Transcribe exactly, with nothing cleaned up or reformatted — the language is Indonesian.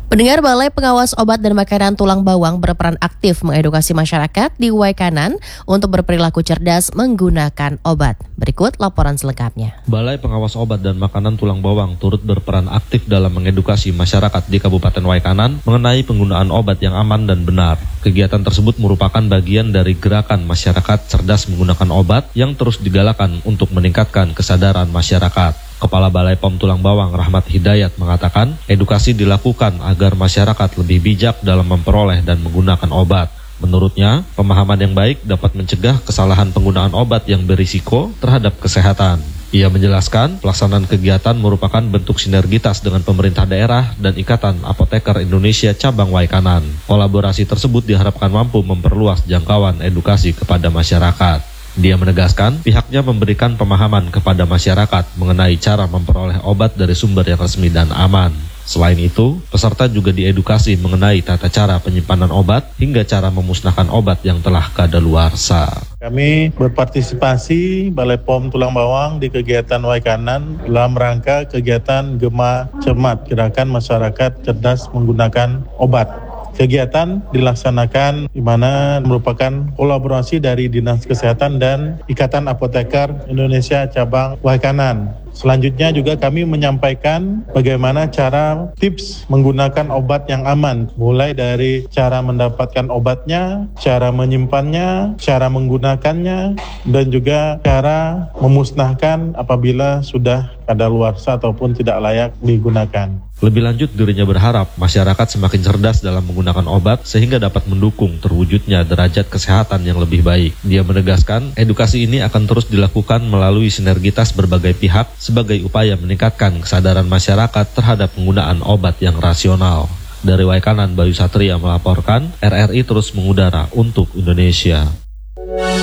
Pendengar, Balai Pengawas Obat dan Makanan Tulang Bawang berperan aktif mengedukasi masyarakat di Waikanan untuk berperilaku cerdas menggunakan obat. Berikut laporan selengkapnya. Balai Pengawas Obat dan Makanan Tulang Bawang turut berperan aktif dalam mengedukasi masyarakat di Kabupaten Waikanan mengenai penggunaan obat yang aman dan benar. Kegiatan tersebut merupakan bagian dari gerakan masyarakat cerdas menggunakan obat yang terus digalakan untuk meningkatkan kesadaran masyarakat. Kepala Balai P O M Tulang Bawang Rahmat Hidayat mengatakan edukasi dilakukan agar masyarakat lebih bijak dalam memperoleh dan menggunakan obat. Menurutnya, pemahaman yang baik dapat mencegah kesalahan penggunaan obat yang berisiko terhadap kesehatan. Ia menjelaskan pelaksanaan kegiatan merupakan bentuk sinergitas dengan pemerintah daerah dan Ikatan Apoteker Indonesia Cabang Waikanan. Kolaborasi tersebut diharapkan mampu memperluas jangkauan edukasi kepada masyarakat. Dia menegaskan pihaknya memberikan pemahaman kepada masyarakat mengenai cara memperoleh obat dari sumber yang resmi dan aman. Selain itu, peserta juga diedukasi mengenai tata cara penyimpanan obat hingga cara memusnahkan obat yang telah kadaluarsa. Kami berpartisipasi Balai P O M Tulang Bawang di kegiatan Waikanan dalam rangka kegiatan Gema Cermat, gerakan masyarakat cerdas menggunakan obat. Kegiatan dilaksanakan di mana merupakan kolaborasi dari Dinas Kesehatan dan Ikatan Apoteker Indonesia Cabang Waikanan. Selanjutnya juga kami menyampaikan bagaimana cara tips menggunakan obat yang aman, mulai dari cara mendapatkan obatnya, cara menyimpannya, cara menggunakannya, dan juga cara memusnahkan apabila sudah kadaluarsa ataupun tidak layak digunakan. Lebih lanjut, dirinya berharap masyarakat semakin cerdas dalam menggunakan obat sehingga dapat mendukung terwujudnya derajat kesehatan yang lebih baik. Dia menegaskan edukasi ini akan terus dilakukan melalui sinergitas berbagai pihak sebagai upaya meningkatkan kesadaran masyarakat terhadap penggunaan obat yang rasional. Dari Waikanan, Bayu Satria melaporkan, R R I terus mengudara untuk Indonesia.